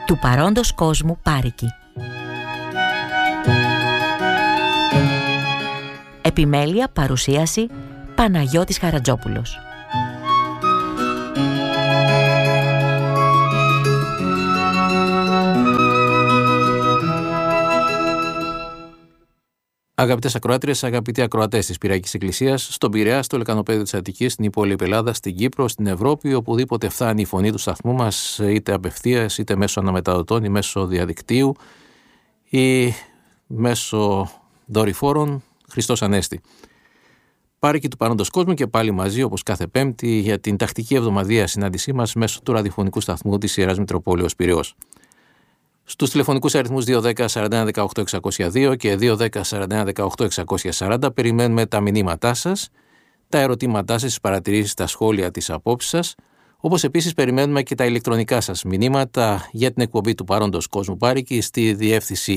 Του παρόντος κόσμου Πάρικη. Επιμέλεια, παρουσίαση Παναγιώτης Χαρατζόπουλος. Αγαπητές ακροάτριες, αγαπητοί ακροατές της Πυριακής Εκκλησίας, στον Πειραιά, στο Λεκανοπέδιο της Αττικής, στην υπόλοιπη Ελλάδα, στην Κύπρο, στην Ευρώπη, οπουδήποτε φτάνει η φωνή του σταθμού μας, είτε απευθείας, είτε μέσω αναμεταδοτών, ή μέσω διαδικτύου, ή μέσω δορυφόρων, Χριστός Ανέστη. Πάρικη του παρόντος κόσμου και πάλι μαζί, όπως κάθε Πέμπτη, για την τακτική εβδομαδιαία συνάντησή μας μέσω του ραδιοφωνικού σταθμού της Ιεράς Μητροπόλεως Πειραιώς. Στους τηλεφωνικούς αριθμούς 210 41 18 602 και 210 41 18 640 περιμένουμε τα μηνύματά σας, τα ερωτήματά σας, τις παρατηρήσεις, τα σχόλια, τις απόψεις σας, όπως επίσης περιμένουμε και τα ηλεκτρονικά σας μηνύματα για την εκπομπή του παρόντος κόσμου Πάρικη στη διεύθυνση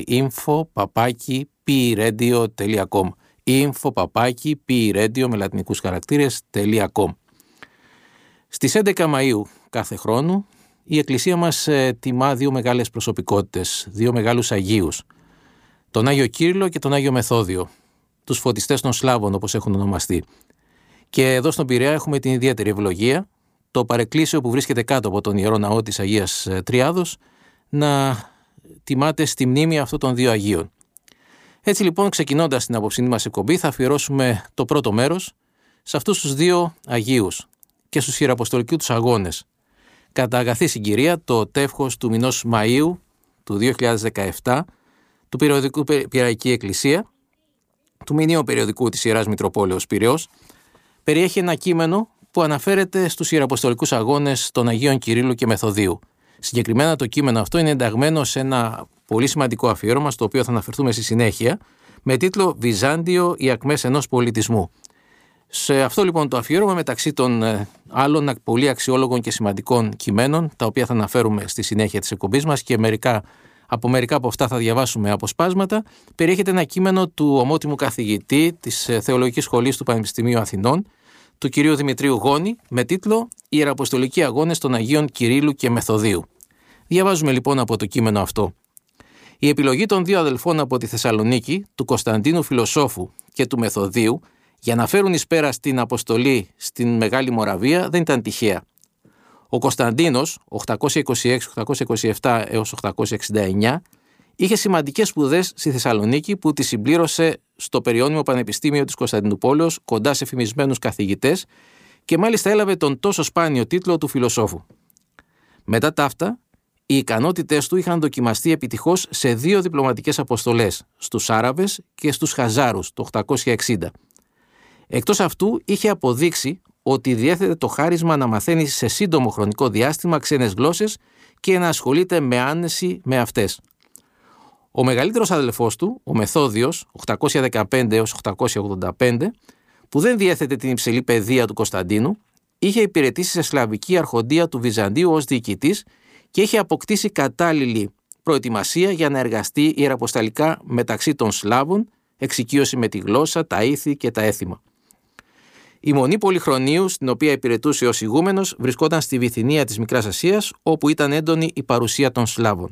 info@piradio.com info@piradio με λατινικούς χαρακτήρες.com. Στις 11 Μαΐου κάθε χρόνο η Εκκλησία μας τιμά δύο μεγάλες προσωπικότητες, δύο μεγάλους Αγίους, τον Άγιο Κύριλλο και τον Άγιο Μεθόδιο, τους φωτιστές των Σλάβων όπως έχουν ονομαστεί. Και εδώ στον Πειραιά έχουμε την ιδιαίτερη ευλογία, το παρεκκλήσιο που βρίσκεται κάτω από τον Ιερό Ναό της Αγίας Τριάδος, να τιμάται στη μνήμη αυτών των δύο Αγίων. Έτσι λοιπόν, ξεκινώντας την απόψινή μας εκπομπή, θα αφιερώσουμε το πρώτο μέρος σε αυτούς τους δύο Αγίους και στους ιεραποστολικούς τους αγώνες. Κατά αγαθή συγκυρία, το τεύχος του μηνός Μαΐου του 2017 του περιοδικού Πειραϊκή Εκκλησία, του μηνύου περιοδικού της Ιεράς Μητροπόλεως Πειραιώς, περιέχει ένα κείμενο που αναφέρεται στους ιεραποστολικούς αγώνες των Αγίων Κυρίλλου και Μεθοδίου. Συγκεκριμένα το κείμενο αυτό είναι ενταγμένο σε ένα πολύ σημαντικό αφιέρωμα, στο οποίο θα αναφερθούμε στη συνέχεια, με τίτλο «Βυζάντιο, οι ακμές ενός πολιτισμού». Σε αυτό λοιπόν το αφιέρωμα, μεταξύ των άλλων πολύ αξιόλογων και σημαντικών κειμένων, τα οποία θα αναφέρουμε στη συνέχεια της εκπομπής μας και μερικά από αυτά θα διαβάσουμε αποσπάσματα, περιέχεται ένα κείμενο του ομότιμου καθηγητή της Θεολογικής Σχολής του Πανεπιστημίου Αθηνών, του κυρίου Δημητρίου Γόνη, με τίτλο «Ιεραποστολικοί αγώνες των Αγίων Κυρίλλου και Μεθοδίου». Διαβάζουμε λοιπόν από το κείμενο αυτό. Η επιλογή των δύο αδελφών από τη Θεσσαλονίκη, του Κωνσταντίνου Φιλοσόφου και του Μεθοδίου, για να φέρουν εις πέρα στην αποστολή στην Μεγάλη Μοραβία δεν ήταν τυχαία. Ο Κωνσταντίνος, 826-827 έως 869, είχε σημαντικές σπουδές στη Θεσσαλονίκη που τη συμπλήρωσε στο Περιώνυμο Πανεπιστήμιο της Κωνσταντινούπολεως κοντά σε φημισμένους καθηγητές και μάλιστα έλαβε τον τόσο σπάνιο τίτλο του Φιλοσόφου. Μετά ταύτα, οι ικανότητες του είχαν δοκιμαστεί επιτυχώς σε δύο διπλωματικές αποστολές, στους Άραβες και στους Χαζάρους το 860. Εκτός αυτού, είχε αποδείξει ότι διέθετε το χάρισμα να μαθαίνει σε σύντομο χρονικό διάστημα ξένες γλώσσες και να ασχολείται με άνεση με αυτές. Ο μεγαλύτερος αδελφός του, ο Μεθόδιος, 815 έως 885, που δεν διέθετε την υψηλή παιδεία του Κωνσταντίνου, είχε υπηρετήσει σε σλαβική αρχοντία του Βυζαντίου ως διοικητής και είχε αποκτήσει κατάλληλη προετοιμασία για να εργαστεί ιεραποσταλικά μεταξύ των Σλάβων, εξοικείωση με τη γλώσσα, τα ήθη και τα έθιμα. Η Μονή Πολυχρονίου, στην οποία υπηρετούσε ως ηγούμενος, βρισκόταν στη Βυθινία της Μικράς Ασίας, όπου ήταν έντονη η παρουσία των Σλάβων.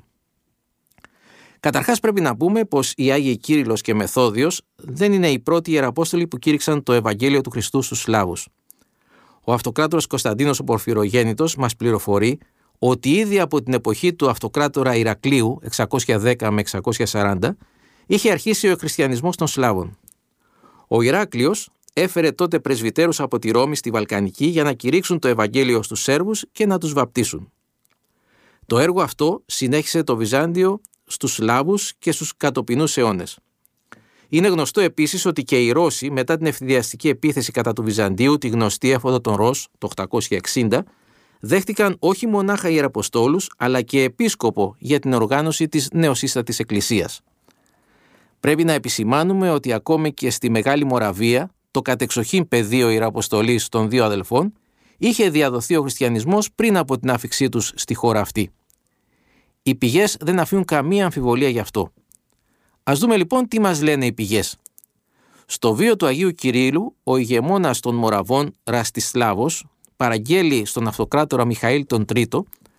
Καταρχάς πρέπει να πούμε πως οι Άγιοι Κύριλλος και Μεθόδιος δεν είναι οι πρώτοι ιεραπόστολοι που κήρυξαν το Ευαγγέλιο του Χριστού στους Σλάβους. Ο αυτοκράτορας Κωνσταντίνος ο Πορφυρογέννητος μας πληροφορεί ότι ήδη από την εποχή του αυτοκράτορα Ηρακλείου 610 με 640 είχε αρχίσει ο χριστιανισμός των Σλάβων. Ο Ηράκλειος έφερε τότε πρεσβυτέρους από τη Ρώμη στη Βαλκανική για να κηρύξουν το Ευαγγέλιο στους Σέρβους και να τους βαπτίσουν. Το έργο αυτό συνέχισε το Βυζάντιο στους Σλάβους και στους κατοπινούς αιώνες. Είναι γνωστό επίσης ότι και οι Ρώσοι, μετά την ευθυδιαστική επίθεση κατά του Βυζαντίου, τη γνωστή έφοδο των Ρος το 860, δέχτηκαν όχι μονάχα ιεραποστόλους, αλλά και επίσκοπο για την οργάνωση της νεοσύστατης εκκλησίας. Πρέπει να επισημάνουμε ότι ακόμη και στη Μεγάλη Μοραβία, το κατεξοχήν πεδίο ιεραποστολής των δύο αδελφών, είχε διαδοθεί ο χριστιανισμός πριν από την άφιξή τους στη χώρα αυτή. Οι πηγές δεν αφήνουν καμία αμφιβολία γι' αυτό. Ας δούμε λοιπόν τι μας λένε οι πηγές. Στο βίο του Αγίου Κυρίλλου, ο ηγεμόνας των Μοραβών Ραστισλάβος παραγγέλει στον αυτοκράτορα Μιχαήλ τον Τρίτο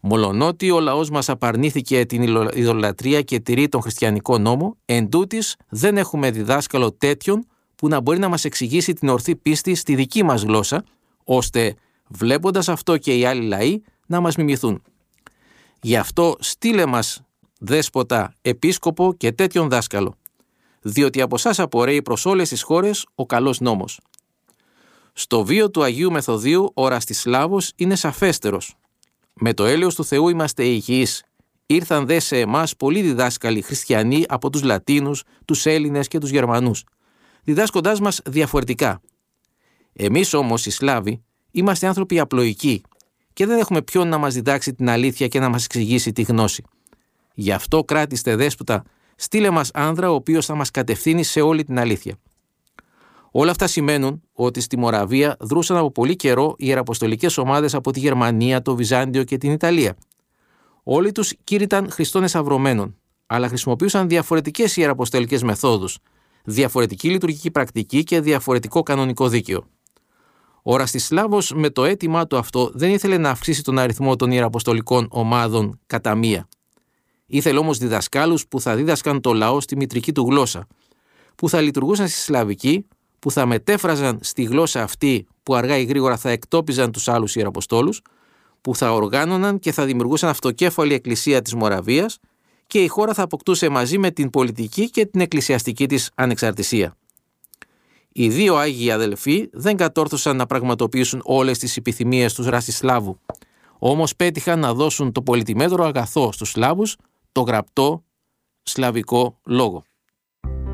Μολονότι ο λαός μας απαρνήθηκε την ειδωλατρία και τηρεί τον χριστιανικό νόμο, εντούτοις δεν έχουμε διδάσκαλο τέτοιον που να μπορεί να μας εξηγήσει την ορθή πίστη στη δική μας γλώσσα, ώστε βλέποντας αυτό και οι άλλοι λαοί να μας μιμηθούν. Γι' αυτό στείλε μας δέσποτα, επίσκοπο και τέτοιον δάσκαλο, διότι από εσάς απορρέει προς όλες τις χώρες ο καλός νόμος. Στο βίο του Αγίου Μεθοδίου ο Ραστισλάβος είναι σαφέστερος. Με το έλεος του Θεού είμαστε υγιείς. Ήρθαν δε σε εμάς πολλοί διδάσκαλοι χριστιανοί από τους Λατίνους, τους Έλληνες και τους Γερμανούς, διδάσκοντάς μας διαφορετικά. Εμείς όμως οι Σλάβοι είμαστε άνθρωποι απλοϊκοί και δεν έχουμε ποιον να μας διδάξει την αλήθεια και να μας εξηγήσει τη γνώση. Γι' αυτό κράτηστε δέσποτα, στείλε μας άνδρα ο οποίος θα μας κατευθύνει σε όλη την αλήθεια. Όλα αυτά σημαίνουν ότι στη Μοραβία δρούσαν από πολύ καιρό ιεραποστολικές ομάδες από τη Γερμανία, το Βυζάντιο και την Ιταλία. Όλοι τους κήρυταν Χριστών εσαυρωμένων, αλλά χρησιμοποιούσαν διαφορετικές ιεραποστολικές μεθόδους, διαφορετική λειτουργική πρακτική και διαφορετικό κανονικό δίκαιο. Ο Ραστισλάβος με το αίτημά του αυτό δεν ήθελε να αυξήσει τον αριθμό των ιεραποστολικών ομάδων κατά μία. Ήθελε όμως διδασκάλους που θα δίδασκαν το λαό στη μητρική του γλώσσα, που θα λειτουργούσαν στη σλαβική, που θα μετέφραζαν στη γλώσσα αυτή που αργά ή γρήγορα θα εκτόπιζαν τους άλλους ιεραποστόλους, που θα οργάνωναν και θα δημιουργούσαν αυτοκέφαλη εκκλησία της Μοραβίας και η χώρα θα αποκτούσε μαζί με την πολιτική και την εκκλησιαστική της ανεξαρτησία. Οι δύο Άγιοι αδελφοί δεν κατόρθωσαν να πραγματοποιήσουν όλες τις επιθυμίες του Ραστισλάβου, όμως πέτυχαν να δώσουν το πολυτιμότερο αγαθό στους Σλάβους, το γραπτό σλαβικό λόγο.